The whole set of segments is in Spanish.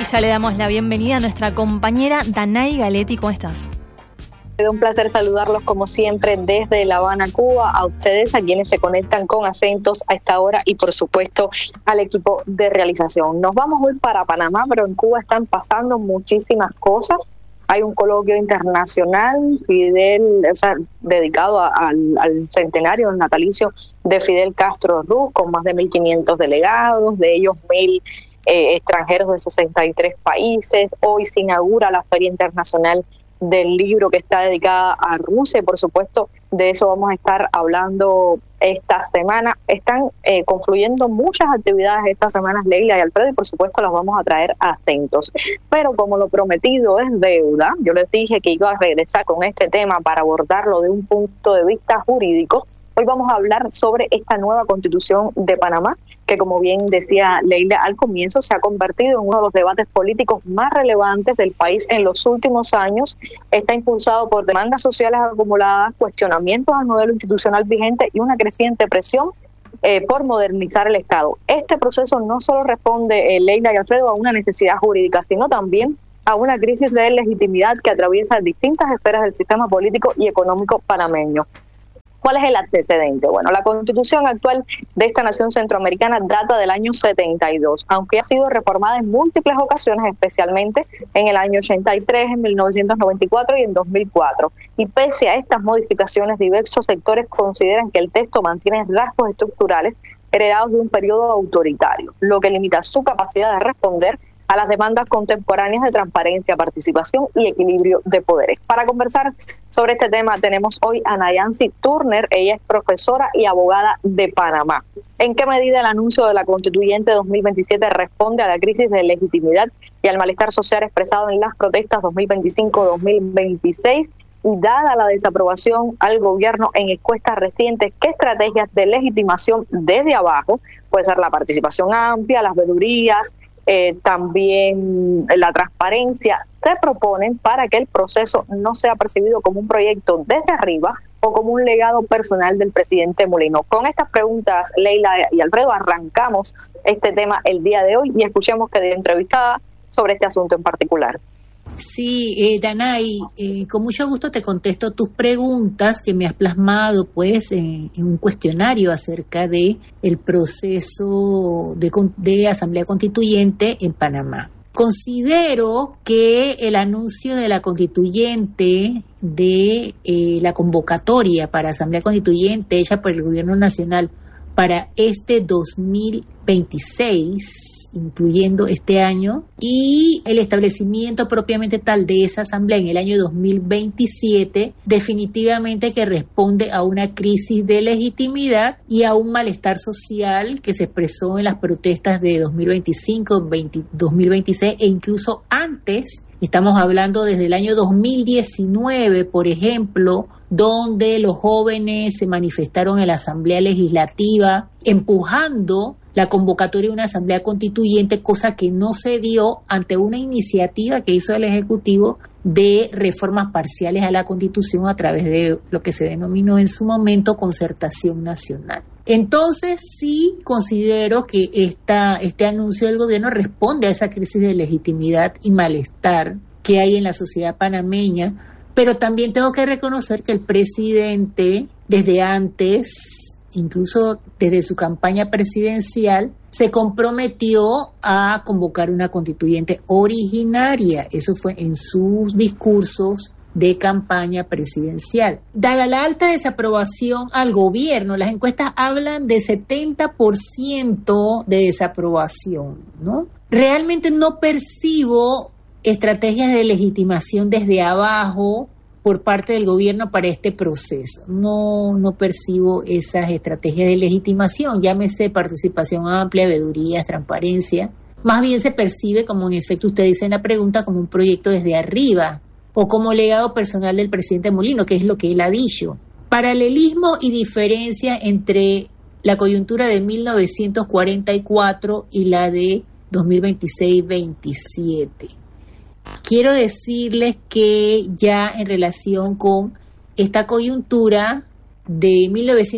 ya le damos la bienvenida a nuestra compañera Danay Galetti. ¿Cómo estás? Un placer saludarlos como siempre desde La Habana, Cuba, a ustedes, a quienes se conectan con Acentos a esta hora y por supuesto al equipo de realización. Nos vamos hoy para Panamá, pero en Cuba están pasando muchísimas cosas. Hay un coloquio internacional, dedicado al centenario, al natalicio de Fidel Castro Ruz, con más de 1.500 delegados, de ellos 1.000 extranjeros de 63 países. Hoy se inaugura la Feria Internacional del Libro, que está dedicada a Rusia, y por supuesto de eso vamos a estar hablando esta semana. Están confluyendo muchas actividades estas semanas, Leila y Alfredo, y por supuesto las vamos a traer a Acentos. Pero como lo prometido es deuda, yo les dije que iba a regresar con este tema para abordarlo de un punto de vista jurídico. Hoy vamos a hablar sobre esta nueva Constitución de Panamá, que como bien decía Leila al comienzo, se ha convertido en uno de los debates políticos más relevantes del país en los últimos años. Está impulsado por demandas sociales acumuladas, cuestionamientos al modelo institucional vigente y una creciente presión por modernizar el Estado. Este proceso no solo responde, Leila y Alfredo, a una necesidad jurídica, sino también a una crisis de legitimidad que atraviesa distintas esferas del sistema político y económico panameño. ¿Cuál es el antecedente? Bueno, la Constitución actual de esta nación centroamericana data del año 72, aunque ha sido reformada en múltiples ocasiones, especialmente en el año 83, en 1994 y en 2004. Y pese a estas modificaciones, diversos sectores consideran que el texto mantiene rasgos estructurales heredados de un periodo autoritario, lo que limita su capacidad de responder a las demandas contemporáneas de transparencia, participación y equilibrio de poderes. Para conversar sobre este tema tenemos hoy a Nayansi Turner. Ella es profesora y abogada de Panamá. ¿En qué medida el anuncio de la Constituyente 2027 responde a la crisis de legitimidad y al malestar social expresado en las protestas 2025-2026? Y dada la desaprobación al gobierno en encuestas recientes, ¿qué estrategias de legitimación desde abajo, puede ser la participación amplia, las veedurías, también la transparencia, se proponen para que el proceso no sea percibido como un proyecto desde arriba o como un legado personal del presidente Mulino? Con estas preguntas, Leila y Alfredo, arrancamos este tema el día de hoy y escuchemos que de entrevistada sobre este asunto en particular. Sí, Danay, con mucho gusto te contesto tus preguntas que me has plasmado pues en un cuestionario acerca de el proceso de Asamblea Constituyente en Panamá. Considero que el anuncio de la Constituyente, de la convocatoria para Asamblea Constituyente hecha por el Gobierno Nacional para este 2026, incluyendo este año, y el establecimiento propiamente tal de esa asamblea en el año 2027, definitivamente que responde a una crisis de legitimidad y a un malestar social que se expresó en las protestas de 2025, 2026 e incluso antes. Estamos hablando desde el año 2019, por ejemplo, donde los jóvenes se manifestaron en la Asamblea Legislativa empujando la convocatoria de una asamblea constituyente, cosa que no se dio ante una iniciativa que hizo el Ejecutivo de reformas parciales a la Constitución a través de lo que se denominó en su momento concertación nacional. Entonces sí considero que este anuncio del gobierno responde a esa crisis de legitimidad y malestar que hay en la sociedad panameña, pero también tengo que reconocer que el presidente desde antes, incluso desde su campaña presidencial, se comprometió a convocar una constituyente originaria. Eso fue en sus discursos de campaña presidencial. Dada la alta desaprobación al gobierno, las encuestas hablan de 70% de desaprobación, ¿no? Realmente no percibo estrategias de legitimación desde abajo por parte del gobierno para este proceso. No percibo esas estrategias de legitimación, llámese participación amplia, veedurías, transparencia. Más bien se percibe, como en efecto usted dice en la pregunta, como un proyecto desde arriba o como legado personal del presidente Mulino, que es lo que él ha dicho. Paralelismo y diferencia entre la coyuntura de 1944 y la de 2026-27. Quiero decirles que ya en relación con esta coyuntura de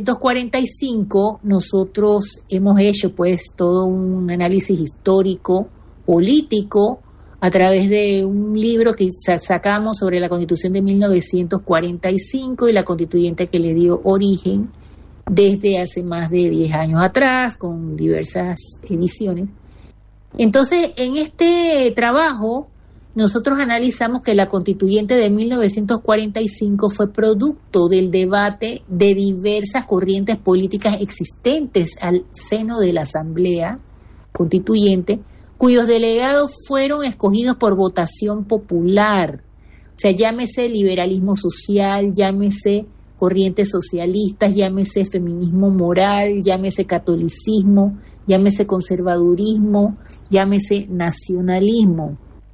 1945, nosotros hemos hecho pues todo un análisis histórico, político, a través de un libro que sacamos sobre la Constitución de 1945 y la constituyente que le dio origen desde hace más de 10 años atrás, con diversas ediciones. Entonces, en este trabajo, nosotros analizamos que la constituyente de 1945 fue producto del debate de diversas corrientes políticas existentes al seno de la Asamblea Constituyente, cuyos delegados fueron escogidos por votación popular. O sea, llámese liberalismo social, llámese corrientes socialistas, llámese feminismo moral, llámese catolicismo, llámese conservadurismo, llámese nacionalismo.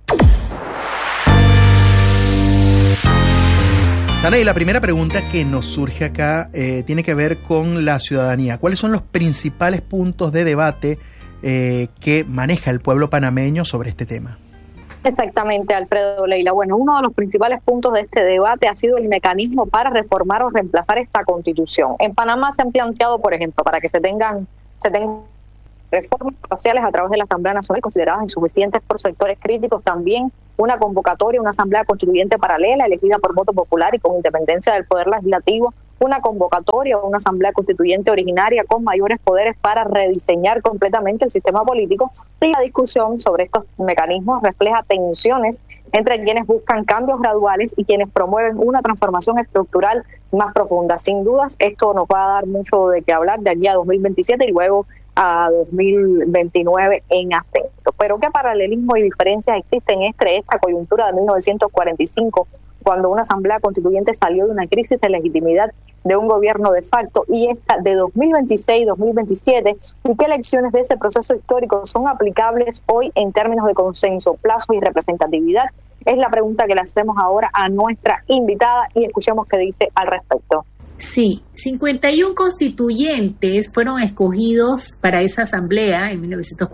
Danay, la primera pregunta que nos surge acá tiene que ver con la ciudadanía. ¿Cuáles son los principales puntos de debate que maneja el pueblo panameño sobre este tema? Exactamente, Alfredo, Leila. Bueno, uno de los principales puntos de este debate ha sido el mecanismo para reformar o reemplazar esta Constitución. En Panamá se han planteado, por ejemplo, para que se tengan reformas parciales a través de la Asamblea Nacional consideradas insuficientes por sectores críticos, también una convocatoria, una Asamblea Constituyente paralela elegida por voto popular y con independencia del Poder Legislativo, una convocatoria o una Asamblea Constituyente originaria con mayores poderes para rediseñar completamente el sistema político. Y la discusión sobre estos mecanismos refleja tensiones entre quienes buscan cambios graduales y quienes promueven una transformación estructural más profunda. Sin dudas, esto nos va a dar mucho de qué hablar de aquí a 2027 y luego a 2029 en acento. Pero ¿qué paralelismo y diferencias existen entre esta coyuntura de 1945, cuando una Asamblea Constituyente salió de una crisis de legitimidad de un gobierno de facto, y esta de 2026-2027, y qué lecciones de ese proceso histórico son aplicables hoy en términos de consenso, plazo y representatividad? Es la pregunta que le hacemos ahora a nuestra invitada y escuchemos qué dice al respecto. Sí, 51 constituyentes fueron escogidos para esa asamblea en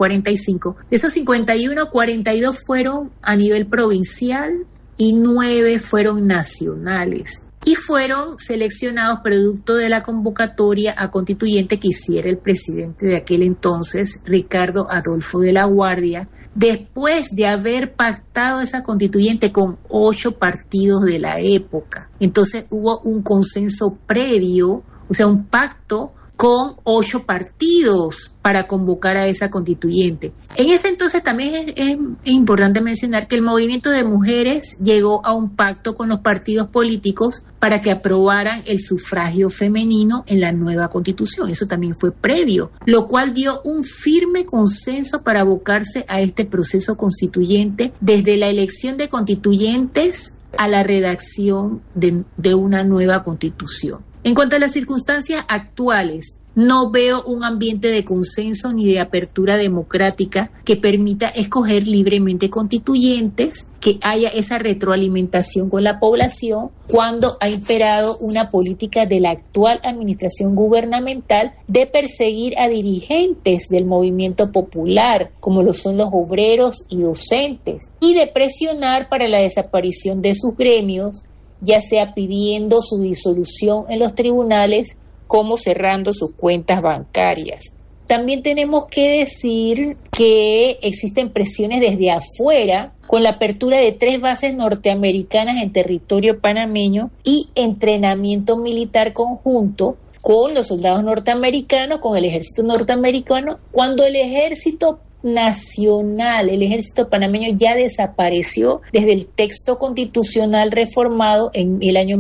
1945. De esos 51, 42 fueron a nivel provincial y 9 fueron nacionales. Y fueron seleccionados producto de la convocatoria a constituyente que hiciera el presidente de aquel entonces, Ricardo Adolfo de la Guardia, después de haber pactado esa constituyente con 8 partidos de la época. Entonces hubo un consenso previo, o sea, un pacto con 8 partidos para convocar a esa constituyente. En ese entonces también es importante mencionar que el movimiento de mujeres llegó a un pacto con los partidos políticos para que aprobaran el sufragio femenino en la nueva constitución. Eso también fue previo, lo cual dio un firme consenso para abocarse a este proceso constituyente desde la elección de constituyentes a la redacción de una nueva constitución. En cuanto a las circunstancias actuales, no veo un ambiente de consenso ni de apertura democrática que permita escoger libremente constituyentes, que haya esa retroalimentación con la población cuando ha imperado una política de la actual administración gubernamental de perseguir a dirigentes del movimiento popular, como lo son los obreros y docentes, y de presionar para la desaparición de sus gremios, ya sea pidiendo su disolución en los tribunales como cerrando sus cuentas bancarias. También tenemos que decir que existen presiones desde afuera con la apertura de 3 bases norteamericanas en territorio panameño y entrenamiento militar conjunto con los soldados norteamericanos, con el ejército norteamericano, cuando el ejército nacional, el ejército panameño ya desapareció desde el texto constitucional reformado en el año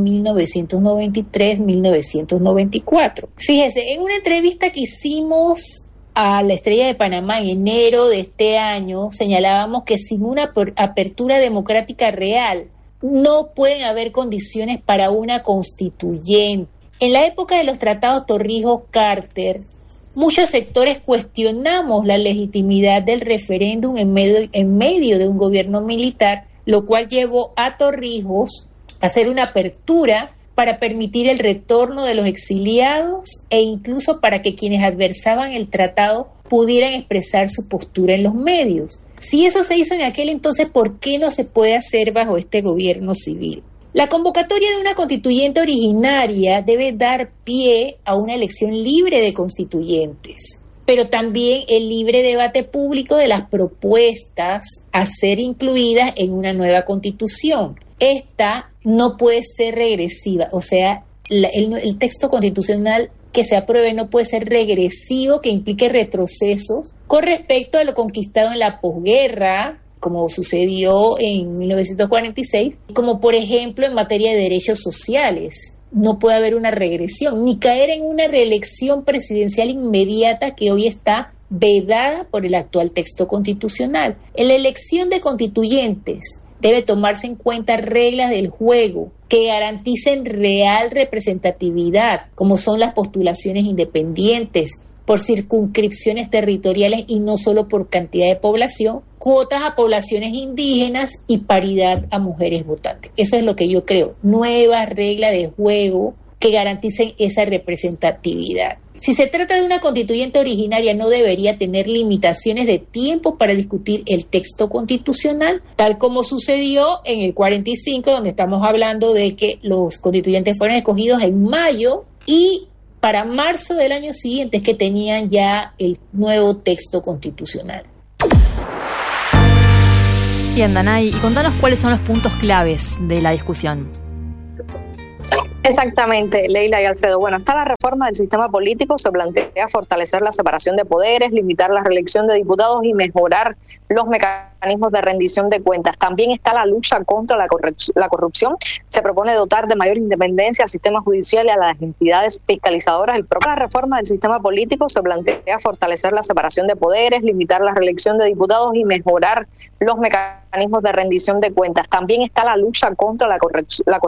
1993-1994. Fíjese, en una entrevista que hicimos a La Estrella de Panamá en enero de este año, señalábamos que sin una apertura democrática real no pueden haber condiciones para una constituyente. En la época de los tratados Torrijos-Carter, muchos sectores cuestionamos la legitimidad del referéndum en medio de un gobierno militar, lo cual llevó a Torrijos a hacer una apertura para permitir el retorno de los exiliados e incluso para que quienes adversaban el tratado pudieran expresar su postura en los medios. Si eso se hizo en aquel entonces, ¿por qué no se puede hacer bajo este gobierno civil? La convocatoria de una constituyente originaria debe dar pie a una elección libre de constituyentes, pero también el libre debate público de las propuestas a ser incluidas en una nueva constitución. Esta no puede ser regresiva, o sea, el texto constitucional que se apruebe no puede ser regresivo, que implique retrocesos con respecto a lo conquistado en la posguerra, como sucedió en 1946, como por ejemplo en materia de derechos sociales. No puede haber una regresión, ni caer en una reelección presidencial inmediata que hoy está vedada por el actual texto constitucional. En la elección de constituyentes debe tomarse en cuenta reglas del juego que garanticen real representatividad, como son las postulaciones independientes, por circunscripciones territoriales y no solo por cantidad de población, cuotas a poblaciones indígenas y paridad a mujeres votantes. Eso es lo que yo creo, nuevas reglas de juego que garanticen esa representatividad. Si se trata de una constituyente originaria, no debería tener limitaciones de tiempo para discutir el texto constitucional, tal como sucedió en el 45, donde estamos hablando de que los constituyentes fueron escogidos en mayo y para marzo del año siguiente es que tenían ya el nuevo texto constitucional. Bien, Danay, y contanos cuáles son los puntos claves de la discusión. Exactamente, Leila y Alfredo. Bueno, está la reforma del sistema político, se plantea fortalecer la separación de poderes, limitar la reelección de diputados y mejorar los mecanismos de rendición de cuentas. También está la lucha contra la corrupción. Se propone dotar de mayor independencia al sistema judicial y a las entidades fiscalizadoras. La reforma del sistema político se plantea fortalecer la separación de poderes, limitar la reelección de diputados y mejorar los mecanismos de rendición de cuentas. También está la lucha contra la corrupción.